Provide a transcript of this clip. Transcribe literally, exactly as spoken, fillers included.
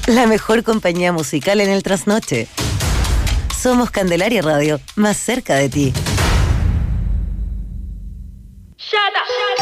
la mejor compañía musical en el trasnoche. Somos Candelaria Radio, más cerca de ti. Shut up, shut up.